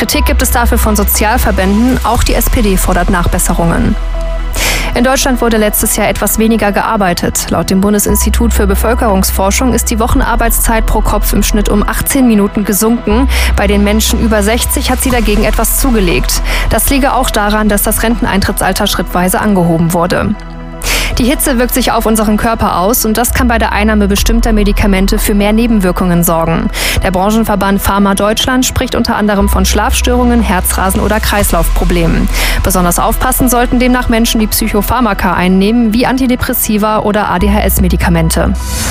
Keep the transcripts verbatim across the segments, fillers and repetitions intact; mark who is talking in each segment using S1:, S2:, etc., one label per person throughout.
S1: Kritik gibt es dafür von Sozialverbänden. Auch die S P D fordert Nachbesserungen. In Deutschland wurde letztes Jahr etwas weniger gearbeitet. Laut dem Bundesinstitut für Bevölkerungsforschung ist die Wochenarbeitszeit pro Kopf im Schnitt um achtzehn Minuten gesunken. Bei den Menschen über sechzig hat sie dagegen etwas zugelegt. Das liege auch daran, dass das Renteneintrittsalter schrittweise angehoben wurde. Die Hitze wirkt sich auf unseren Körper aus und das kann bei der Einnahme bestimmter Medikamente für mehr Nebenwirkungen sorgen. Der Branchenverband Pharma Deutschland spricht unter anderem von Schlafstörungen, Herzrasen oder Kreislaufproblemen. Besonders aufpassen sollten demnach Menschen, die Psychopharmaka einnehmen, wie Antidepressiva oder A D H S-Medikamente.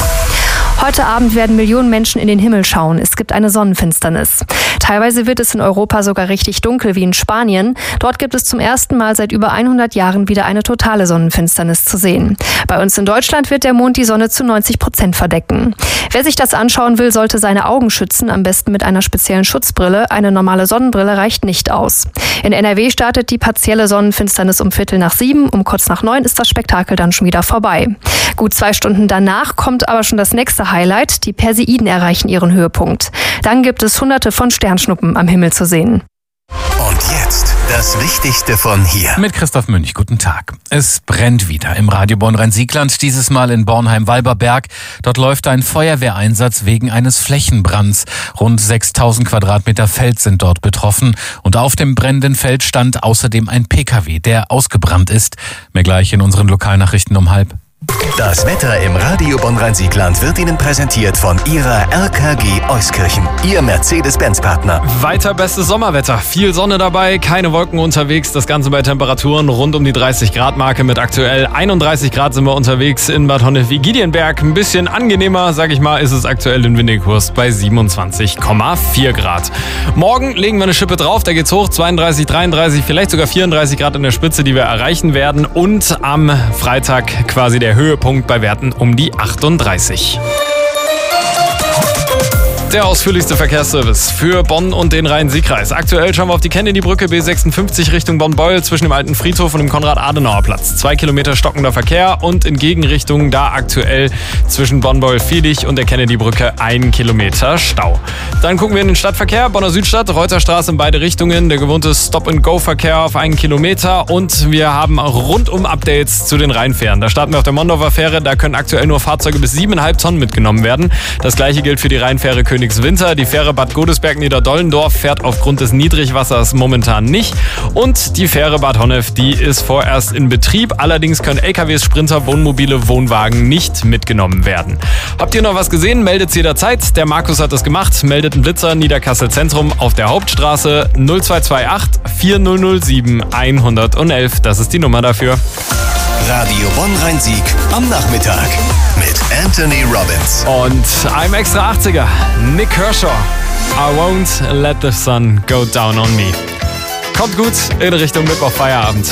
S1: Heute Abend werden Millionen Menschen in den Himmel schauen. Es gibt eine Sonnenfinsternis. Teilweise wird es in Europa sogar richtig dunkel, wie in Spanien. Dort gibt es zum ersten Mal seit über hundert Jahren wieder eine totale Sonnenfinsternis zu sehen. Bei uns in Deutschland wird der Mond die Sonne zu neunzig Prozent verdecken. Wer sich das anschauen will, sollte seine Augen schützen, am besten mit einer speziellen Schutzbrille. Eine normale Sonnenbrille reicht nicht aus. In N R W startet die partielle Sonnenfinsternis um Viertel nach sieben. Um kurz nach neun ist das Spektakel dann schon wieder vorbei. Gut zwei Stunden danach kommt aber schon das nächste Highlight. Die Perseiden erreichen ihren Höhepunkt. Dann gibt es hunderte von Sternschnuppen am Himmel zu sehen.
S2: Und jetzt das Wichtigste von hier.
S3: Mit Christoph Münch, guten Tag. Es brennt wieder im Radio Bonn-Rhein-Siegland, dieses Mal in Bornheim-Walberberg. Dort läuft ein Feuerwehreinsatz wegen eines Flächenbrands. Rund sechstausend Quadratmeter Feld sind dort betroffen. Und auf dem brennenden Feld stand außerdem ein Pkw, der ausgebrannt ist. Mehr gleich in unseren Lokalnachrichten um halb.
S2: Das Wetter im Radio Bonn-Rhein-Siegland wird Ihnen präsentiert von Ihrer R K G Euskirchen, Ihr Mercedes-Benz-Partner.
S4: Weiter bestes Sommerwetter, viel Sonne dabei, keine Wolken unterwegs, das Ganze bei Temperaturen rund um die dreißig Grad Marke. Mit aktuell einunddreißig Grad sind wir unterwegs in Bad Honnef-Giedienberg. Ein bisschen angenehmer, sag ich mal, ist es aktuell in Windighurst bei siebenundzwanzig Komma vier Grad. Morgen legen wir eine Schippe drauf, da geht's hoch, zweiunddreißig, dreiunddreißig, vielleicht sogar vierunddreißig Grad in der Spitze, die wir erreichen werden. Und am Freitag quasi der Höhepunkt bei Werten um die achtunddreißig. Der ausführlichste Verkehrsservice für Bonn und den Rhein-Sieg-Kreis. Aktuell schauen wir auf die Kennedy-Brücke B sechsundfünfzig Richtung Bonn-Beuel zwischen dem alten Friedhof und dem Konrad-Adenauer-Platz. Zwei Kilometer stockender Verkehr und in Gegenrichtung da aktuell zwischen Bonn-Beuel-Viehlich und der Kennedy-Brücke ein Kilometer Stau. Dann gucken wir in den Stadtverkehr. Bonner Südstadt, Reuterstraße in beide Richtungen. Der gewohnte Stop-and-Go-Verkehr auf einen Kilometer und wir haben rundum Updates zu den Rheinfähren. Da starten wir auf der Mondorfer Fähre. Da können aktuell nur Fahrzeuge bis sieben Komma fünf Tonnen mitgenommen werden. Das gleiche gilt für die Rheinfähre König Winter. Die Fähre Bad Godesberg-Niederdollendorf fährt aufgrund des Niedrigwassers momentan nicht. Und die Fähre Bad Honnef, die ist vorerst in Betrieb. Allerdings können L K Ws, Sprinter, Wohnmobile, Wohnwagen nicht mitgenommen werden. Habt ihr noch was gesehen? Meldet's jederzeit. Der Markus hat das gemacht. Meldet einen Blitzer Niederkassel Zentrum auf der Hauptstraße null zwei zwei acht vier null null sieben eins eins eins. Das ist die Nummer dafür.
S2: Radio Bonn-Rhein-Sieg am Nachmittag mit Anthony Robbins.
S4: Und einem extra achtziger, Nick Kershaw. I won't let the sun go down on me. Kommt gut in Richtung Mittwoch Feierabend.